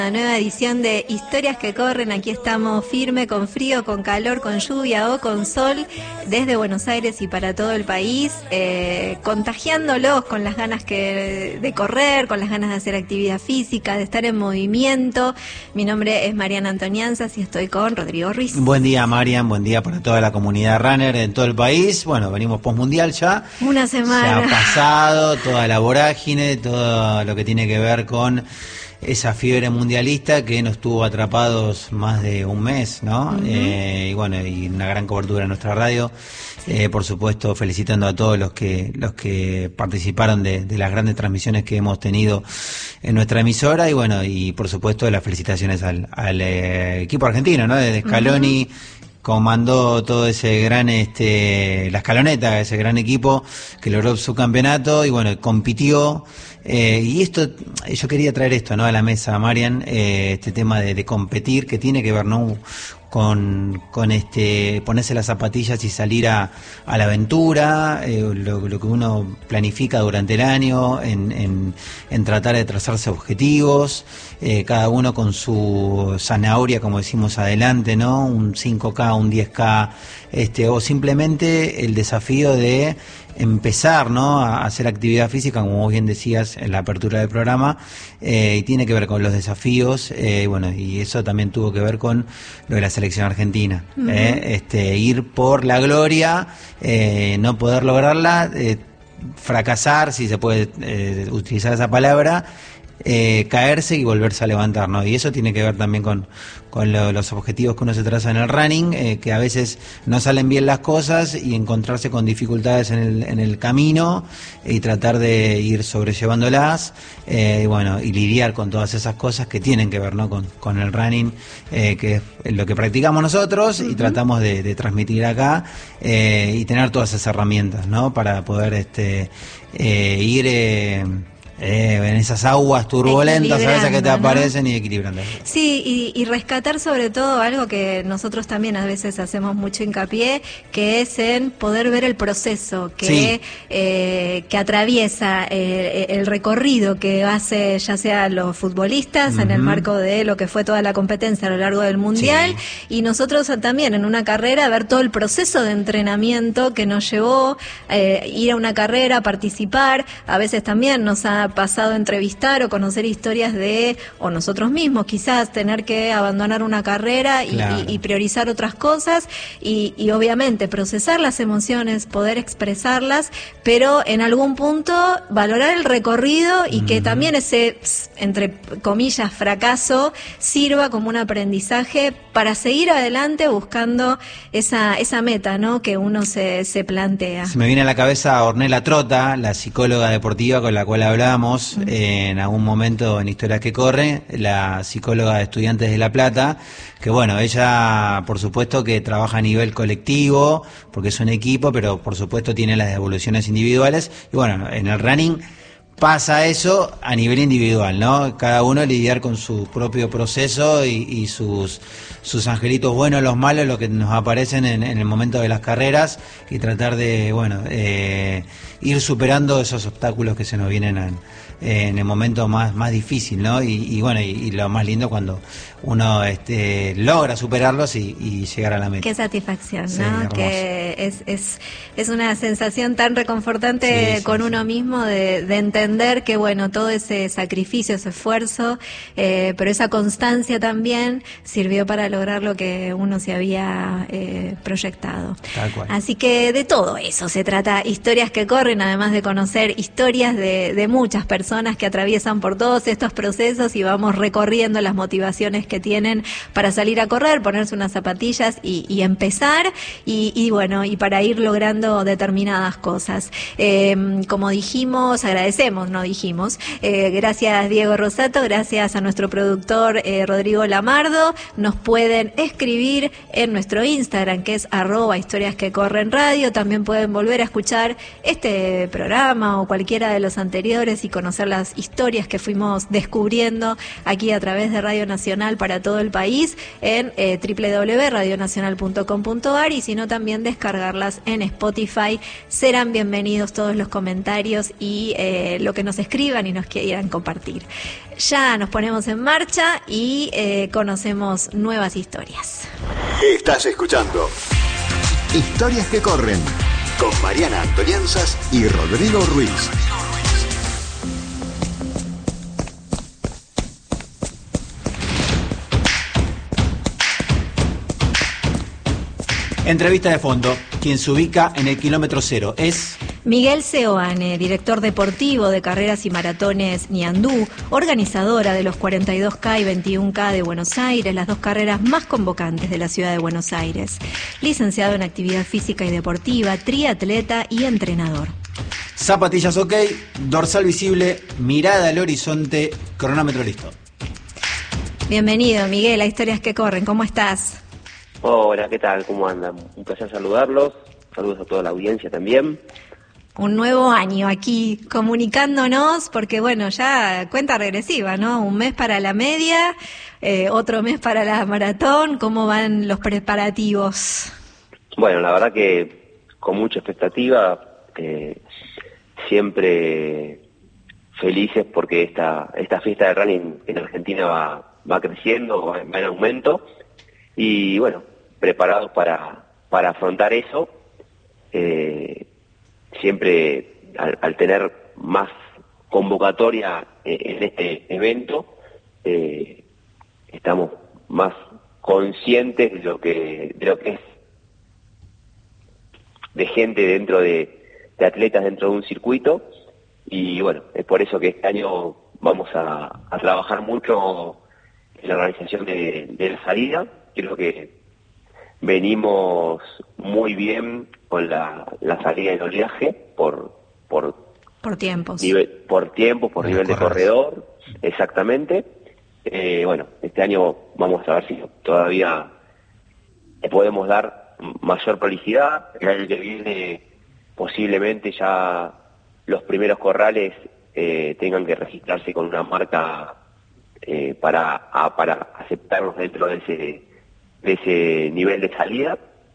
Una nueva edición de Historias que Corren. Aquí estamos firme, con frío, con calor, con lluvia o con sol, desde Buenos Aires y para todo el país, contagiándolos con las ganas de correr, con las ganas de hacer actividad física, de estar en movimiento. Mi nombre es Mariana Antonianzas y estoy con Rodrigo Ruiz. Buen día, Marian, buen día para toda la comunidad runner en todo el país. Bueno, venimos postmundial ya. Una semana. Se ha pasado toda la vorágine, todo lo que tiene que ver con esa fiebre mundialista que nos tuvo atrapados más de un mes, ¿no? Y bueno, y una gran cobertura en nuestra radio. Por supuesto, felicitando a todos los que participaron de las grandes transmisiones que hemos tenido en nuestra emisora, y bueno, y por supuesto las felicitaciones al equipo argentino, ¿no? Desde Scaloni comandó todo ese gran, la escaloneta, ese gran equipo que logró su campeonato y bueno, compitió. Y esto, yo quería traer esto, ¿no? A la mesa, Marian, este tema de competir, que tiene que ver, ¿no? Con ponerse las zapatillas y salir a la aventura, lo que uno planifica durante el año, en tratar de trazarse objetivos, cada uno con su zanahoria, como decimos, adelante, ¿no? Un 5K, un 10K, o simplemente el desafío de empezar, ¿no? A hacer actividad física, como vos bien decías en la apertura del programa, y tiene que ver con los desafíos, bueno, y eso también tuvo que ver con lo de la selección argentina, ir por la gloria, no poder lograrla, fracasar, si se puede utilizar esa palabra, caerse y volverse a levantar, ¿no? Y eso tiene que ver también con los objetivos que uno se traza en el running, que a veces no salen bien las cosas y encontrarse con dificultades en el camino y tratar de ir sobrellevándolas, y bueno, y lidiar con todas esas cosas que tienen que ver, ¿no? con el running, que es lo que practicamos nosotros y tratamos de transmitir acá, y tener todas esas herramientas, ¿no? Para poder ir en esas aguas turbulentas a veces que te aparecen, ¿no? Y equilibrando. Sí, y rescatar sobre todo algo que nosotros también a veces hacemos mucho hincapié, que es en poder ver el proceso que atraviesa el recorrido que hace ya sea los futbolistas en el marco de lo que fue toda la competencia a lo largo del Mundial, y nosotros también en una carrera ver todo el proceso de entrenamiento que nos llevó ir a una carrera, participar. A veces también nos ha pasado a entrevistar o conocer historias o nosotros mismos quizás tener que abandonar una carrera y priorizar otras cosas, y obviamente procesar las emociones, poder expresarlas, pero en algún punto valorar el recorrido y que también ese, entre comillas, fracaso sirva como un aprendizaje para seguir adelante buscando esa meta, ¿no? Que uno se plantea. Se me viene a la cabeza a Ornella Trota, la psicóloga deportiva con la cual hablamos en algún momento en Historias que Corren, la psicóloga de Estudiantes de La Plata, que bueno, ella por supuesto que trabaja a nivel colectivo, porque es un equipo, pero por supuesto tiene las evoluciones individuales, y bueno, en el running pasa eso a nivel individual, ¿no? Cada uno lidiar con su propio proceso y sus angelitos buenos, los malos, lo que nos aparecen en el momento de las carreras, y tratar de, bueno, ir superando esos obstáculos que se nos vienen en el momento más difícil, ¿no? Y bueno, y lo más lindo cuando uno logra superarlos y llegar a la meta. Qué satisfacción, ¿no? Sí, hermoso. Que es una sensación tan reconfortante con uno mismo de entender que, bueno, todo ese sacrificio, ese esfuerzo, pero esa constancia también sirvió para lograr lo que uno se había proyectado. Tal cual. Así que de todo eso se trata Historias que Corren, además de conocer historias de muchas personas que atraviesan por todos estos procesos y vamos recorriendo las motivaciones que tienen para salir a correr, ponerse unas zapatillas y empezar, y bueno, y para ir logrando determinadas cosas. Como dijimos, gracias Diego Rosato, gracias a nuestro productor Rodrigo Lamardo. Nos pueden escribir en nuestro Instagram, que es @historiasquecorrenradio. También pueden volver a escuchar este programa o cualquiera de los anteriores y conocer las historias que fuimos descubriendo aquí a través de Radio Nacional para todo el país en www.radionacional.com.ar, y si no, también descargarlas en Spotify. Serán bienvenidos todos los comentarios y lo que nos escriban y nos quieran compartir. Ya nos ponemos en marcha y conocemos nuevas historias. Estás escuchando Historias que corren con Mariana Antonianzas y Rodrigo Ruiz. Entrevista de fondo. Quien se ubica en el kilómetro cero es Miguel Seoane, director deportivo de carreras y maratones Ñandú, organizadora de los 42K y 21K de Buenos Aires, las dos carreras más convocantes de la ciudad de Buenos Aires. Licenciado en actividad física y deportiva, triatleta y entrenador. zapatillas ok, dorsal visible, mirada al horizonte, cronómetro listo. Bienvenido, Miguel, a Historias que Corren. ¿Cómo estás? Hola, ¿qué tal? ¿Cómo andan? Un placer saludarlos. Saludos a toda la audiencia también. Un nuevo año aquí comunicándonos, porque bueno, ya cuenta regresiva, ¿no? Un mes para la media, otro mes para la maratón. ¿Cómo van los preparativos? Bueno, la verdad que con mucha expectativa, siempre felices porque esta fiesta de running en Argentina va creciendo, va en aumento, y bueno, preparados para afrontar eso. Siempre al tener más convocatoria en este evento, estamos más conscientes de lo que es de gente dentro de atletas dentro de un circuito, y bueno, es por eso que este año vamos a trabajar mucho en la organización de la salida. Creo que venimos muy bien con la salida en oleaje por tiempos. Por nivel de corredor, exactamente. Bueno, este año vamos a ver si todavía le podemos dar mayor prolicidad. El año que viene posiblemente ya los primeros corrales tengan que registrarse con una marca para aceptarnos dentro de ese nivel de salida,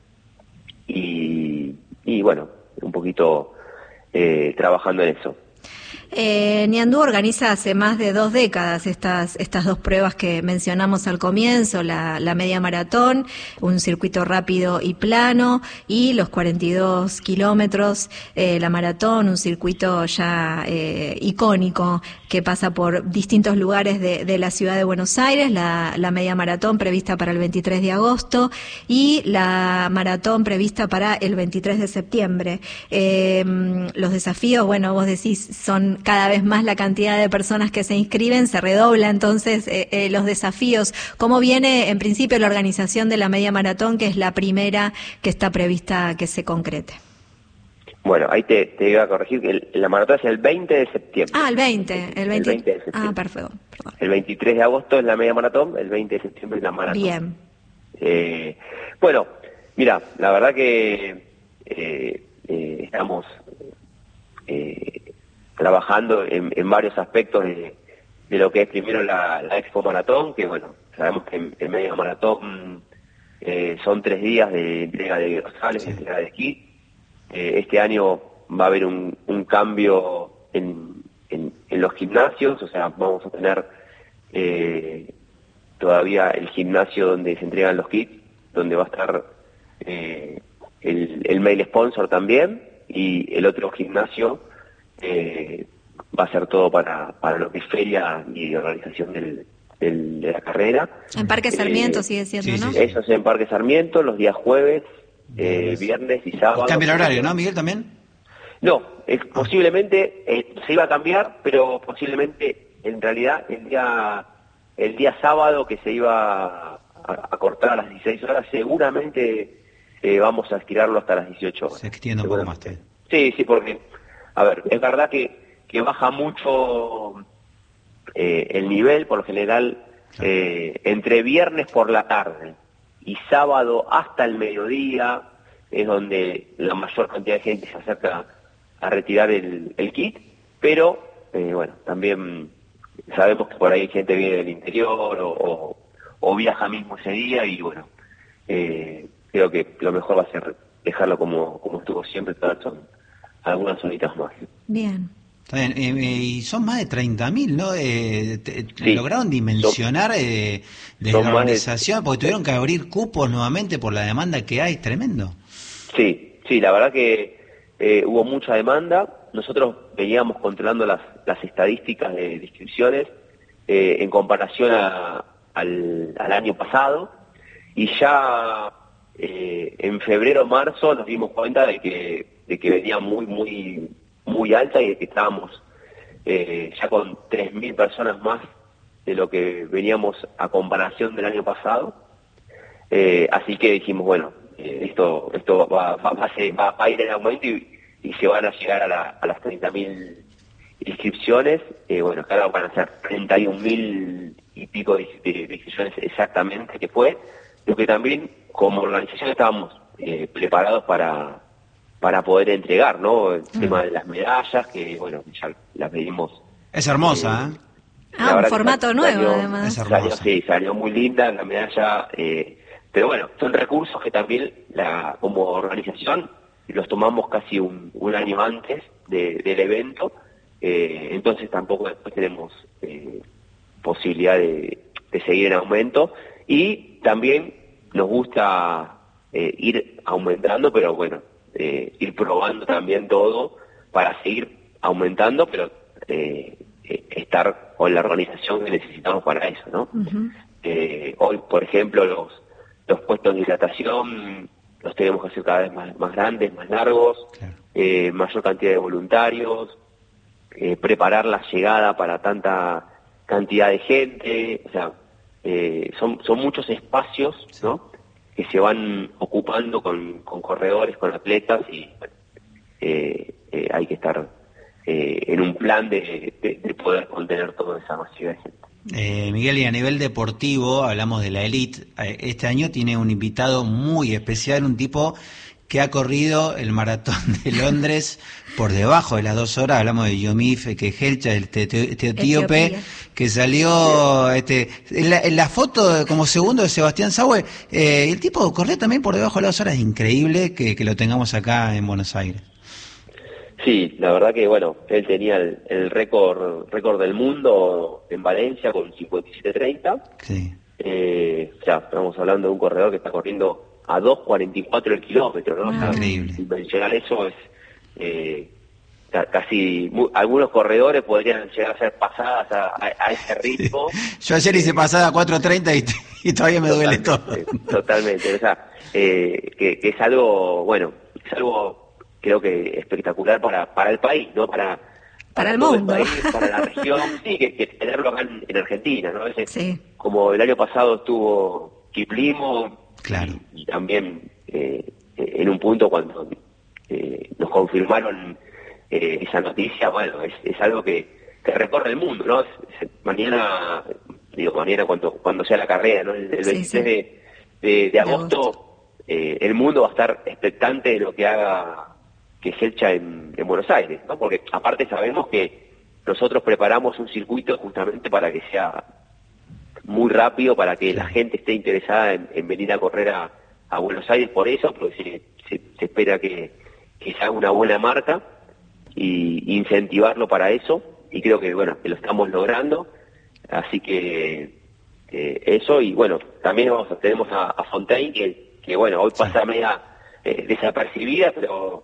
y bueno, un poquito trabajando en eso. Ñandú organiza hace más de 2 décadas estas dos pruebas que mencionamos al comienzo, la media maratón, un circuito rápido y plano, y los 42 kilómetros, la maratón, un circuito ya icónico que pasa por distintos lugares de la ciudad de Buenos Aires, la media maratón prevista para el 23 de agosto y la maratón prevista para el 23 de septiembre. Los desafíos, bueno, vos decís, son cada vez más la cantidad de personas que se inscriben, se redobla entonces los desafíos. ¿Cómo viene en principio la organización de la media maratón, que es la primera que está prevista que se concrete? Bueno, ahí te iba a corregir, que la maratón es el 20 de septiembre. Ah, el 20 de septiembre. Ah, perfecto. Perdón. El 23 de agosto es la media maratón, el 20 de septiembre es la maratón. Bien. Bueno, mira, la verdad que estamos trabajando en varios aspectos de lo que es primero la Expo Maratón, que bueno, sabemos que en media maratón son 3 días de entrega de dorsales, de entrega de esquí. Este año va a haber un cambio en los gimnasios, o sea, vamos a tener todavía el gimnasio donde se entregan los kits, donde va a estar el mail sponsor también, y el otro gimnasio va a ser todo para lo que es feria y organización de la carrera. En Parque Sarmiento sigue siendo, ¿no? Eso es en Parque Sarmiento, los días jueves, viernes y sábado. Cambia el horario, ¿no, Miguel, también? No, posiblemente se iba a cambiar, pero posiblemente en realidad el día sábado, que se iba a cortar a las 16 horas, seguramente vamos a estirarlo hasta las 18 horas. Se extiende un poco más. Sí, porque, a ver, es verdad que baja mucho el nivel, por lo general, entre viernes por la tarde y sábado hasta el mediodía es donde la mayor cantidad de gente se acerca a retirar el kit, pero bueno, también sabemos que por ahí gente viene del interior o viaja mismo ese día, y bueno, creo que lo mejor va a ser dejarlo como estuvo siempre, son algunas horitas más. Bien. Está bien, y son más de 30.000, ¿no? Sí. ¿Lograron dimensionar desde la organización? Porque tuvieron que abrir cupos nuevamente por la demanda que hay, tremendo. Sí, la verdad que hubo mucha demanda. Nosotros veníamos controlando las estadísticas de inscripciones en comparación al año pasado, y ya en febrero o marzo nos dimos cuenta de que venía muy alta, y de que estábamos ya con 3.000 personas más de lo que veníamos a comparación del año pasado. Así que dijimos, bueno, esto va a ir en aumento, y se van a llegar a las 30.000 inscripciones. Bueno, que ahora van a ser 31.000 y pico de inscripciones exactamente, que fue lo que también como organización estábamos preparados para poder entregar, ¿no? El tema de las medallas, que bueno, ya las pedimos. Es hermosa, un formato nuevo, además. Es hermosa. Salió muy linda la medalla, pero bueno, son recursos que también como organización los tomamos casi un año antes del evento, entonces tampoco después tenemos posibilidad de seguir en aumento, y también nos gusta ir aumentando, pero bueno, ir probando también todo para seguir aumentando, pero estar con la organización que necesitamos para eso, ¿no? Uh-huh. Hoy, por ejemplo, los puestos de hidratación los tenemos que hacer cada vez más grandes, más largos, claro. Mayor cantidad de voluntarios, preparar la llegada para tanta cantidad de gente, o sea, son muchos espacios, ¿no?, que se van ocupando con corredores, con atletas, y hay que estar en un plan de poder contener toda esa masiva de gente. Miguel, y a nivel deportivo, hablamos de la elite, este año tiene un invitado muy especial, un tipo que ha corrido el maratón de Londres por debajo de las 2 horas. Hablamos de Yomif Kejelcha, este etíope, que salió en la foto como segundo de Sebastián Saue. El tipo corrió también por debajo de las 2 horas. Increíble que lo tengamos acá en Buenos Aires. Sí, la verdad que bueno, él tenía el récord del mundo en Valencia con 57:30. Sí. Ya estamos hablando de un corredor que está corriendo a 2:44 el kilómetro, ¿no? Increíble. Mencionar eso es casi... algunos corredores podrían llegar a ser pasadas a ese ritmo. Yo ayer hice pasada a 4:30 y todavía me duele todo. Totalmente, o sea, que es algo, bueno, es algo creo que espectacular para el país, ¿no? Para el mundo. El país, para la región, sí, que tenerlo acá en Argentina, ¿no? Sí. Como el año pasado estuvo Kiplimo, claro. y también en un punto cuando nos confirmaron esa noticia, bueno, es algo que recorre el mundo, ¿no? Mañana cuando sea la carrera, ¿no? El 23 de agosto, el mundo va a estar expectante de lo que haga Kejelcha en Buenos Aires, ¿no? Porque aparte sabemos que nosotros preparamos un circuito justamente para que sea muy rápido, para que la gente esté interesada en venir a correr a Buenos Aires por eso, porque se espera que se haga una buena marca, y incentivarlo para eso, y creo que bueno, que lo estamos logrando, así que eso, y bueno, también tenemos a Fontaine, que bueno, hoy pasa media desapercibida, pero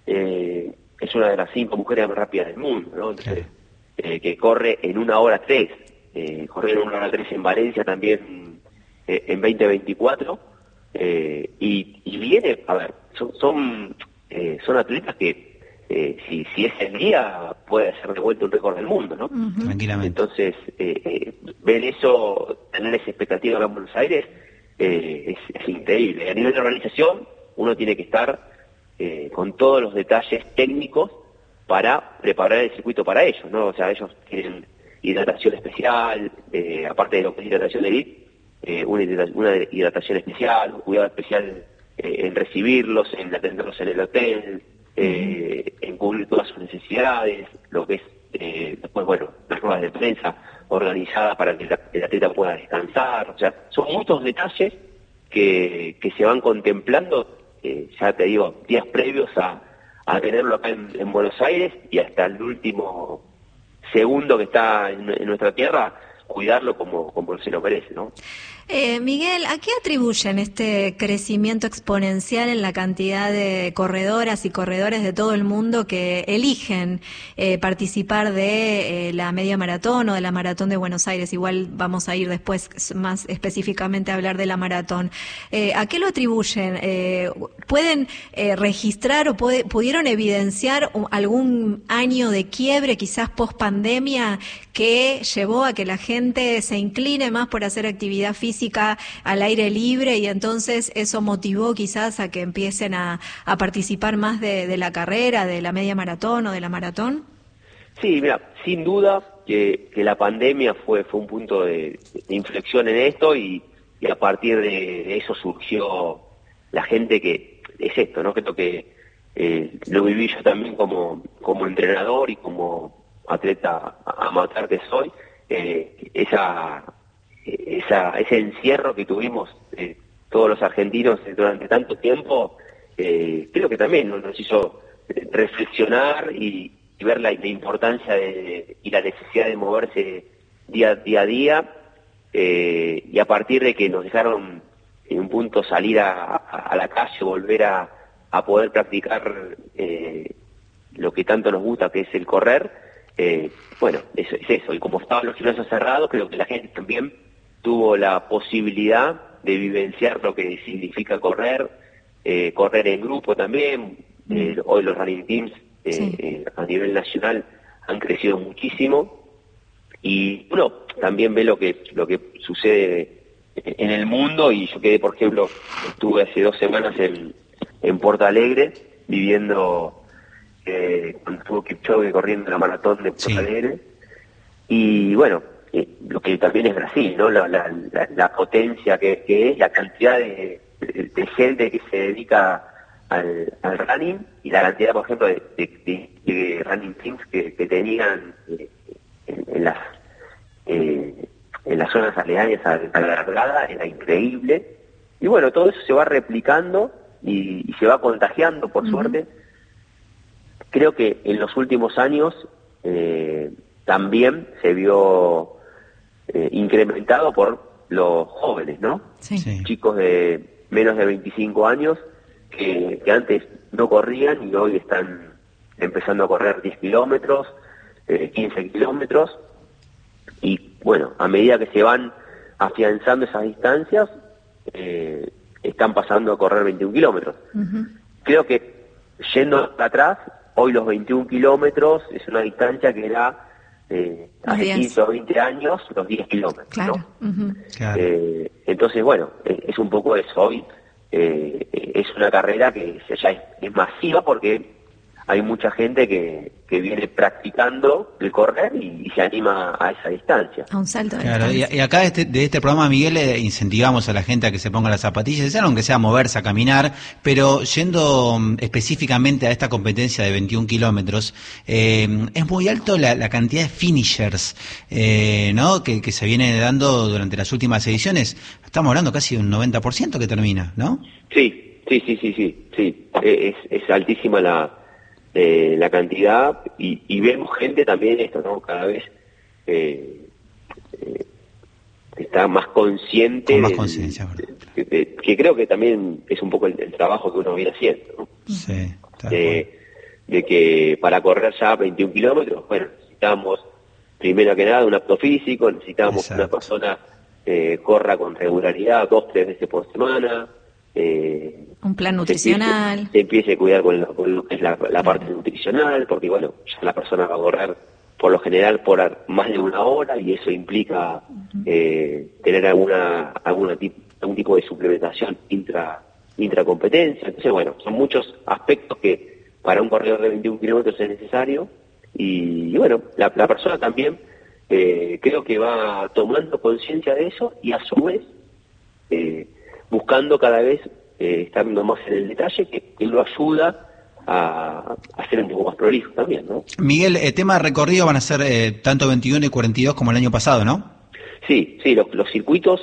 es una de las 5 mujeres más rápidas del mundo, ¿no? Entonces, que corre en 1:03, corrió en 1:03 en Valencia también en 2024, y viene, a ver, son atletas que si es el día puede ser de vuelta un récord del mundo, ¿no? Uh-huh. Tranquilamente. Entonces, ver eso, tener esa expectativa acá en Buenos Aires, es increíble. A nivel de organización, uno tiene que estar con todos los detalles técnicos para preparar el circuito para ellos, ¿no? O sea, ellos tienen hidratación especial, aparte de lo que es hidratación de elite, una hidratación especial, un cuidado especial en recibirlos, en atenderlos en el hotel, en cubrir todas sus necesidades, lo que es después, bueno, las ruedas de prensa organizadas para que el atleta pueda descansar. O sea, son muchos detalles que se van contemplando, ya te digo, días previos a tenerlo acá en Buenos Aires y hasta el último segundo que está en nuestra tierra, cuidarlo como se lo merece, ¿no? Miguel, ¿a qué atribuyen este crecimiento exponencial en la cantidad de corredoras y corredores de todo el mundo que eligen participar de la media maratón o de la maratón de Buenos Aires? Igual vamos a ir después más específicamente a hablar de la maratón. ¿A qué lo atribuyen? ¿Pueden registrar o pudieron evidenciar algún año de quiebre, quizás post pandemia, que llevó a que la gente se incline más por hacer actividad física al aire libre y entonces eso motivó quizás a que empiecen a participar más de la carrera, de la media maratón o de la maratón? Sí, mira, sin duda que la pandemia fue un punto de inflexión en esto y a partir de eso surgió la gente que es esto, ¿no? Creo que lo viví yo también como entrenador y como atleta amateur que soy, ese encierro que tuvimos todos los argentinos durante tanto tiempo, creo que también nos hizo reflexionar y ver la importancia y la necesidad de moverse día a día, y a partir de que nos dejaron en un punto salir a la calle, volver a poder practicar lo que tanto nos gusta, que es el correr, bueno, es eso, y como estaban los gimnasios cerrados, creo que la gente también tuvo la posibilidad de vivenciar lo que significa correr en grupo también. Hoy los running teams a nivel nacional han crecido muchísimo y uno también ve lo que sucede en el mundo, y yo quedé, por ejemplo, estuve hace 2 semanas en Porto Alegre viviendo cuando estuvo Kipchoge corriendo la maratón de Porto Alegre, y bueno, lo que también es Brasil, ¿no? La potencia que es, la cantidad de gente que se dedica al running y la cantidad, por ejemplo, de running teams que tenían en las zonas aledañas a la largada, era increíble. Y bueno, todo eso se va replicando y se va contagiando, por suerte. Creo que en los últimos años también se vio incrementado por los jóvenes, ¿no? Sí. Chicos de menos de 25 años que antes no corrían y hoy están empezando a correr 10 kilómetros, 15 kilómetros, y bueno, a medida que se van afianzando esas distancias, están pasando a correr 21 kilómetros. Creo que, yendo atrás, hoy los 21 kilómetros es una distancia que era hace 15 o 20 años los 10 kilómetros, claro. ¿No? Claro. Entonces, bueno, es un poco eso. Hoy es una carrera que ya es masiva porque hay mucha gente que viene practicando el correr y se anima a esa distancia. A un salto de claro, distancia. Y acá de este programa, Miguel, incentivamos a la gente a que se ponga las zapatillas, aunque sea moverse, a caminar, pero yendo específicamente a esta competencia de 21 kilómetros, es muy alto la cantidad de finishers, ¿no? Que se viene dando durante las últimas ediciones. Estamos hablando casi de un 90% que termina, ¿no? Sí. Es altísima la cantidad y vemos gente también esto, ¿no? Cada vez está más consciente. Con más conciencia, que creo que también es un poco el trabajo que uno viene haciendo, ¿no? Sí, de que para correr ya 21 kilómetros, bueno, necesitamos primero que nada un apto físico, necesitamos una persona corra con regularidad 2-3 veces por semana, un plan nutricional, se empiece a cuidar con lo que es la parte nutricional, porque bueno, ya la persona va a correr por lo general por más de 1 hora y eso implica tener algún tipo de suplementación intracompetencia. Entonces bueno, son muchos aspectos que para un corredor de 21 kilómetros es necesario y bueno, la persona también creo que va tomando conciencia de eso y a su vez buscando cada vez estar más en el detalle que lo ayuda a ser un poco más prolijo también, ¿no? Miguel, tema de recorrido van a ser tanto 21 y 42 como el año pasado, ¿no? Sí, los circuitos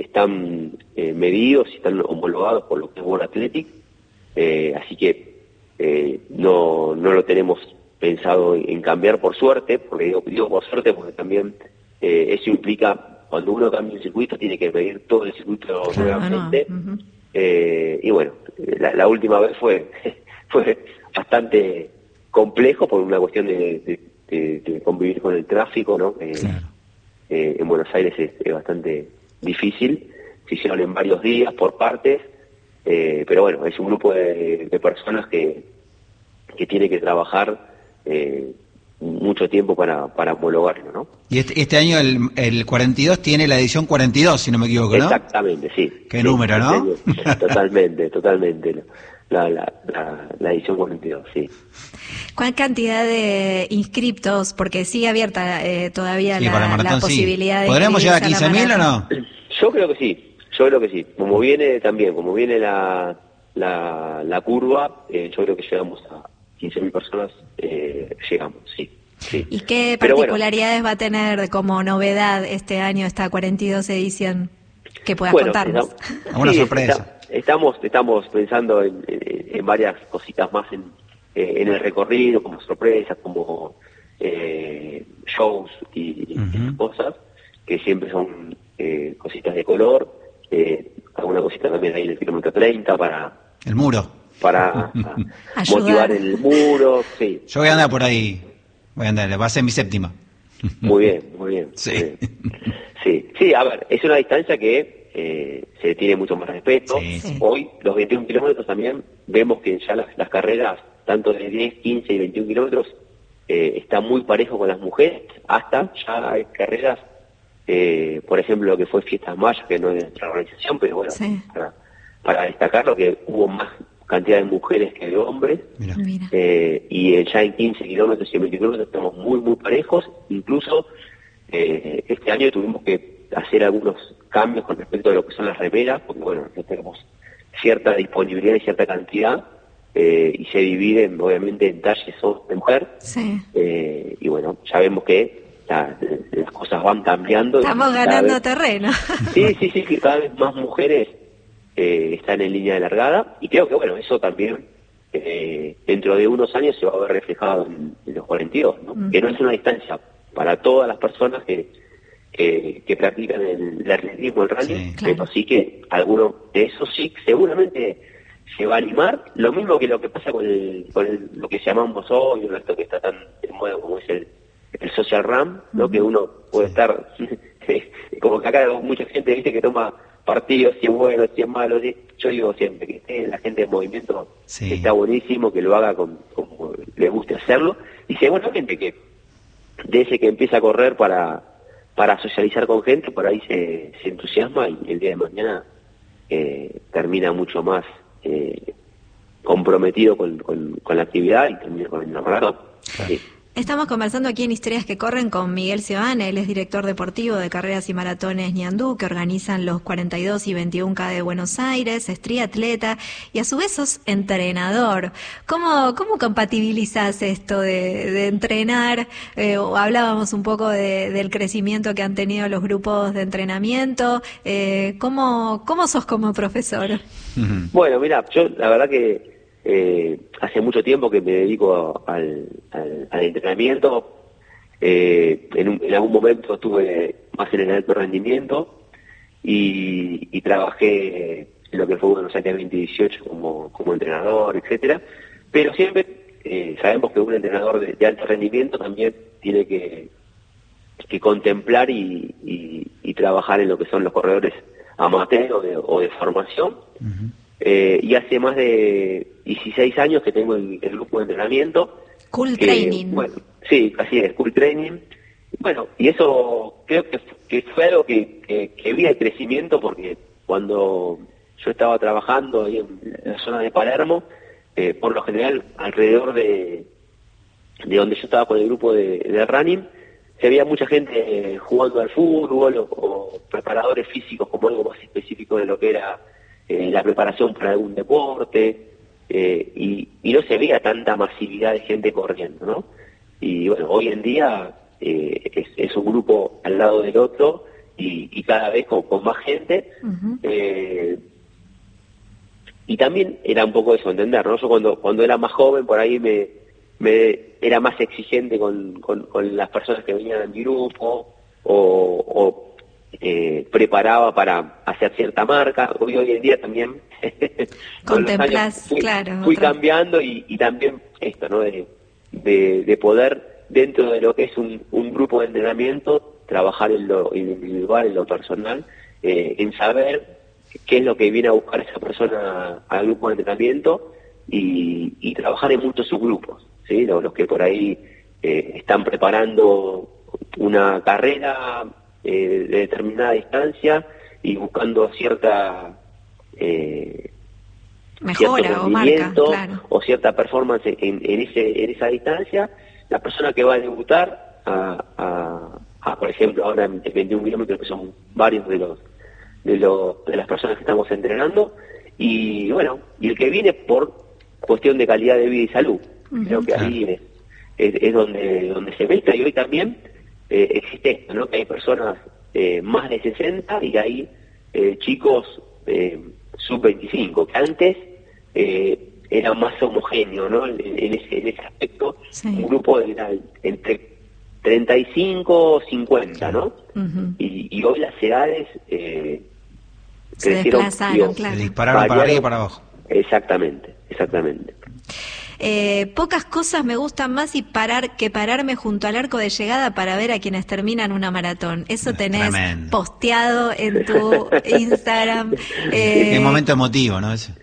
están medidos y están homologados por lo que es World Athletic, así que no lo tenemos pensado en cambiar, por suerte, porque digo por suerte porque también eso implica, cuando uno cambia un circuito, tiene que medir todo el circuito nuevamente. Y bueno, la última vez fue bastante complejo por una cuestión de convivir con el tráfico, ¿no? En Buenos Aires es bastante difícil, se hicieron en varios días por partes, pero bueno, es un grupo de personas que tiene que trabajar mucho tiempo para homologarlo, ¿no? Y este año el 42 tiene la edición 42, si no me equivoco, ¿no? Exactamente, sí. Qué número, ¿no? Totalmente. La edición 42, sí. ¿Cuál cantidad de inscriptos? Porque sigue abierta todavía la posibilidad de... ¿Podremos llegar a 15.000 o no? Yo creo que sí. Como viene la curva, yo creo que llegamos a 15.000 personas, llegamos, sí. ¿Y qué particularidades va a tener como novedad este año esta 42 edición que puedas contarnos? Una sorpresa. Estamos pensando en varias cositas más en el recorrido, como sorpresas, como shows y cosas, que siempre son cositas de color, alguna cosita también ahí en el kilómetro 30 para... El muro. Para motivar el muro, sí. Yo voy a andar por ahí, va a ser mi séptima. Muy bien. Sí. Sí, a ver, es una distancia que se tiene mucho más respeto. Sí. Hoy, los 21 kilómetros también, vemos que ya las carreras, tanto de 10, 15 y 21 kilómetros, está muy parejo con las mujeres, hasta ya hay carreras, por ejemplo, lo que fue Fiestas Mayas, que no es de nuestra organización, pero bueno, para destacarlo, que hubo más cantidad de mujeres que de hombres. Mira. Y ya en 15 kilómetros y en 20 kilómetros estamos muy, muy parejos. Incluso este año tuvimos que hacer algunos cambios con respecto a lo que son las remeras, porque bueno, nosotros tenemos cierta disponibilidad y cierta cantidad, y se dividen obviamente en talles de mujer. Sí. Y bueno, ya vemos que las cosas van cambiando. Estamos ganando terreno. Sí, que cada vez más mujeres están en línea de largada, y creo que bueno, eso también dentro de unos años se va a ver reflejado en los 42, ¿no? Que no es una distancia para todas las personas que practican el atletismo, el running, pero sí que alguno de esos sí seguramente se va a animar, lo mismo que lo que pasa con lo que llamamos hoy, esto que está tan de moda como es el social run, ¿no? Que uno puede estar como que acá hay mucha gente, viste, que toma partidos, si es bueno, si es malo. Yo digo siempre que esté la gente en movimiento, está buenísimo, que lo haga como le guste hacerlo, y seguramente que desde que empieza a correr para socializar con gente, por ahí se entusiasma, y el día de mañana termina mucho más comprometido con la actividad y termina con el maratón. Sí. Estamos conversando aquí en Historias que Corren con Miguel Seoane, él es director deportivo de Carreras y Maratones Ñandú, que organizan los 42 y 21K de Buenos Aires, es triatleta y a su vez sos entrenador. ¿Cómo compatibilizás esto de entrenar? Hablábamos un poco del crecimiento que han tenido los grupos de entrenamiento. ¿Cómo sos como profesor? Bueno, mira, yo la verdad que hace mucho tiempo que me dedico al entrenamiento. En algún momento estuve más en el alto rendimiento y trabajé en lo que fue Buenos Aires 2018 como entrenador, etcétera. Pero siempre sabemos que un entrenador de alto rendimiento también tiene que contemplar y trabajar en lo que son los corredores amateur o de formación. Y hace más de 16 años que tengo el grupo de entrenamiento. Cool Training. Bueno, sí, así es, Cool Training. Bueno, y eso creo que fue algo que vi el crecimiento, porque cuando yo estaba trabajando ahí en la zona de Palermo, por lo general alrededor de donde yo estaba con el grupo de running, se veía mucha gente jugando al fútbol o preparadores físicos como algo más específico de lo que era la preparación para algún deporte, y no se veía tanta masividad de gente corriendo, ¿no? Y bueno, hoy en día es un grupo al lado del otro y cada vez con más gente. y también era un poco eso, entender, ¿no? Yo cuando era más joven, por ahí me era más exigente con las personas que venían a mi grupo, o preparaba para hacer cierta marca. Hoy en día también con los años fui cambiando, y también esto, ¿no? De poder, dentro de lo que es un grupo de entrenamiento, trabajar en lo individual, en lo personal, en saber qué es lo que viene a buscar esa persona al grupo de entrenamiento, y trabajar en muchos subgrupos, ¿sí? Los que por ahí están preparando una carrera de determinada distancia y buscando cierta mejora o marca, claro, o cierta performance en esa distancia. La persona que va a debutar por ejemplo, ahora en 21 kilómetros, que son varios de las personas que estamos entrenando, y bueno, y el que viene por cuestión de calidad de vida y salud. Creo que ahí es donde se mezcla, y hoy también existe esto, ¿no? Que hay personas más de 60 y hay chicos sub-25, que antes era más homogéneo, ¿no? En ese aspecto, sí. Un grupo era entre 35, 50, ¿no? Y hoy las edades se desplazaron, claro. Se dispararon para arriba y para abajo. Exactamente. Pocas cosas me gustan más que pararme junto al arco de llegada para ver a quienes terminan una maratón. Eso tenés tremendo posteado en tu Instagram. Qué momento emotivo, ¿no? Ese.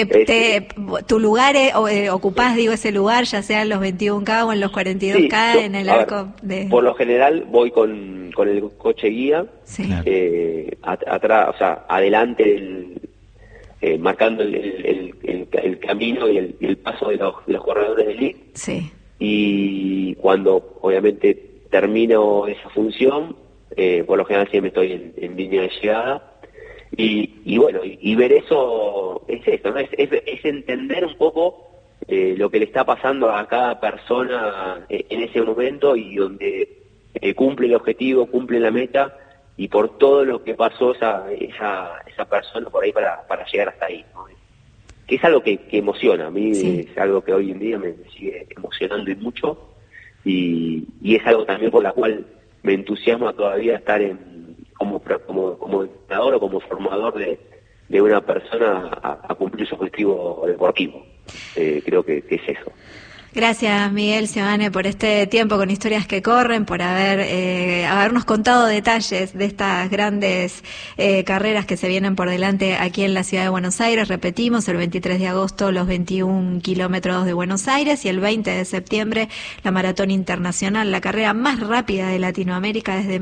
Tu lugar, ocupás, ese lugar, ya sea en los 21K o en los 42K, sí, en el arco de... Por lo general voy con el coche guía, sí. Atrás, o sea, adelante marcando el camino y el paso de los corredores de elite. Sí. Y cuando obviamente termino esa función, por lo general siempre estoy en línea de llegada. Y bueno, y ver eso es esto, ¿no? Es entender un poco lo que le está pasando a cada persona en ese momento, y donde cumple el objetivo, cumple la meta, y por todo lo que pasó esa persona por ahí para llegar hasta ahí, ¿no? Que es algo que emociona a mí, sí. Es algo que hoy en día me sigue emocionando y mucho, y es algo también por la cual me entusiasma todavía estar como entrenador o como formador de una persona a cumplir su objetivo deportivo. Creo que es eso. Gracias, Miguel Seoane, por este tiempo con Historias que Corren, por habernos contado detalles de estas grandes carreras que se vienen por delante aquí en la ciudad de Buenos Aires. Repetimos, el 23 de agosto los 21 kilómetros de Buenos Aires, y el 20 de septiembre la Maratón Internacional, la carrera más rápida de Latinoamérica desde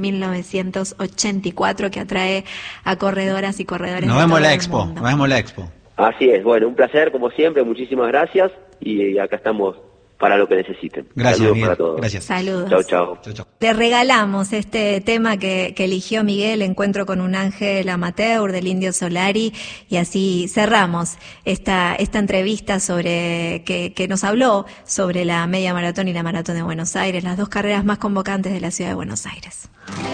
1984, que atrae a corredoras y corredores Nos de vemos todo la el expo, mundo. Nos vemos la expo. Así es, bueno, un placer como siempre, muchísimas gracias, y acá estamos para lo que necesiten. Gracias, saludos Miguel. Para todos. Gracias. Saludos. Chau. Le regalamos este tema que eligió Miguel, Encuentro con un ángel amateur, del Indio Solari, y así cerramos esta entrevista sobre que nos habló sobre la media maratón y la maratón de Buenos Aires, las dos carreras más convocantes de la ciudad de Buenos Aires.